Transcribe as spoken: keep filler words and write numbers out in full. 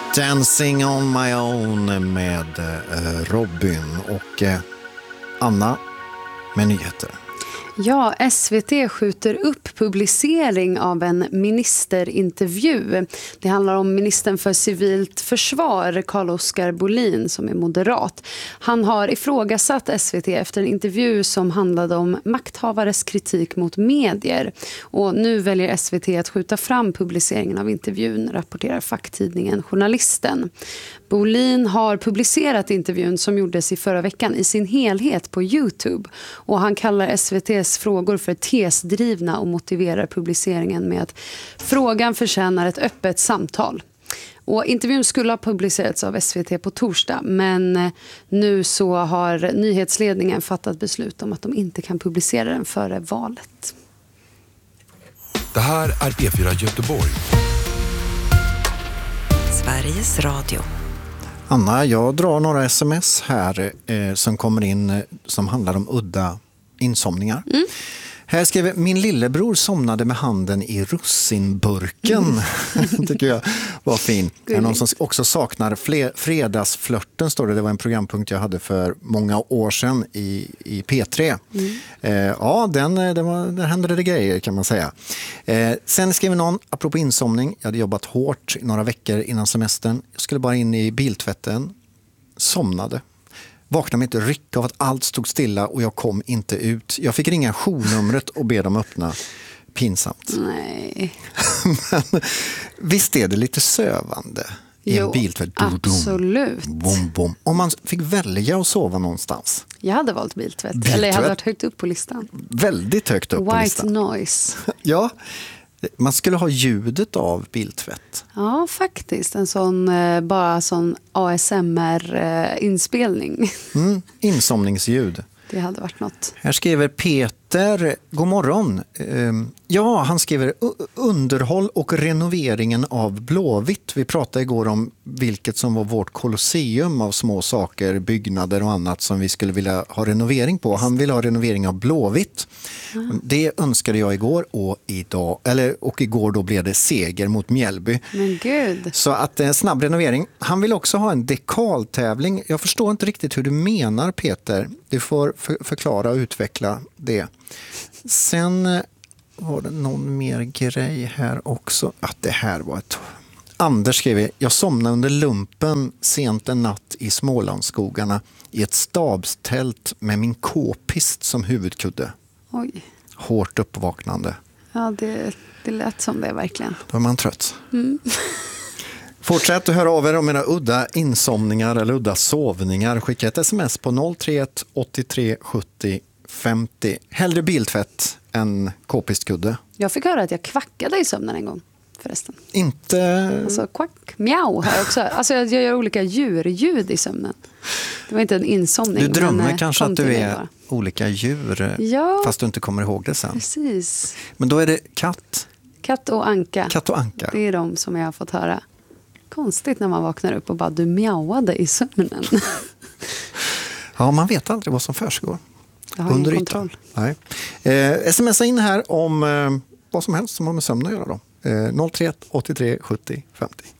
Dancing on my own med eh, Robin och eh, Anna med nyheter. Ja, S V T skjuter upp publicering av en ministerintervju. Det handlar om ministern för civilt försvar, Carl-Oskar Bolin, som är moderat. Han har ifrågasatt S V T efter en intervju som handlade om makthavares kritik mot medier. Och nu väljer S V T att skjuta fram publiceringen av intervjun, rapporterar facktidningen Journalisten. Bolin har publicerat intervjun som gjordes i förra veckan i sin helhet på YouTube. Och han kallar S V T:s frågor för tesdrivna och motiverar publiceringen med att frågan förtjänar ett öppet samtal. Och intervjun skulle ha publicerats av S V T på torsdag, men nu så har nyhetsledningen fattat beslut om att de inte kan publicera den före valet. Det här är P fyra Göteborg. Sveriges Radio. Anna, jag drar några sms här eh, som kommer in eh, som handlar om udda insomningar. Mm. Här skriver, min lillebror somnade med handen i russinburken. Mm. Tycker jag var fin. Det är någon som också saknar fler, fredagsflörten, står det. Det var en programpunkt jag hade för många år sedan i, i P tre. Mm. Eh, ja, den, den var, där hände det grejer kan man säga. Eh, sen skriver någon, apropå insomning, jag hade jobbat hårt i några veckor innan semestern. Jag skulle bara in i biltvätten. Somnade. Vaknade med ett ryck av att allt stod stilla och jag kom inte ut. Jag fick ringa journumret och be dem öppna. Pinsamt. Nej. Men visst är det lite sövande i jo, en biltvätt? Absolut. Bom, bom. Om man fick välja att sova någonstans. Jag hade valt biltvätt. biltvätt. Eller jag hade varit högt upp på listan. Väldigt högt upp White på listan. White noise. Ja, man skulle ha ljudet av biltvätt. Ja, faktiskt. En sån, eh, bara sån A S M R-inspelning. Mm, insomningsljud. Det hade varit något. Här skriver Peter, god morgon. Ja, han skriver underhåll och renoveringen av Blåvitt. Vi pratade igår om vilket som var vårt kolosseum av små saker, byggnader och annat som vi skulle vilja ha renovering på. Han vill ha renovering av Blåvitt. Mm. Det önskade jag igår och idag, eller och igår då blev det seger mot Mjällby. Men gud. Så att en snabb renovering. Han vill också ha en dekaltävling. Jag förstår inte riktigt hur du menar, Peter. Du får för- förklara och utveckla det. Sen var det någon mer grej här också. Att det här var ett... Anders skriver, jag somnade under lumpen sent en natt i Smålandsskogarna i ett stabstält med min k-pist som huvudkudde. Oj. Hårt uppvaknande. Ja, det, det lät som det verkligen. Då är man trött. Mm. Fortsätt att höra av er om era udda insomningar eller udda sovningar. Skicka ett sms på noll tre ett åttiotre sjuttio femtio. Hellre biltvätt än k-pistkudde. Jag fick höra att jag kvackade i sömnen en gång förresten. Inte... Alltså kvack, mjau här också. Alltså jag gör olika djurljud i sömnen. Det var inte en insomning. Du drömmer men, kanske att du är bara. olika djur Ja. fast du inte kommer ihåg det sen. Precis. Men då är det katt. Katt och anka. Katt och anka. Det är de som jag har fått höra. Konstigt när man vaknar upp och bara du mjauade i sömnen. Ja, man vet aldrig vad som försiggår. Jag har ingen kontroll. Nej. Eh, smsa in här om eh, vad som helst som har med sömn att göra då. Eh, noll tre ett åttiotre sjuttio femtio.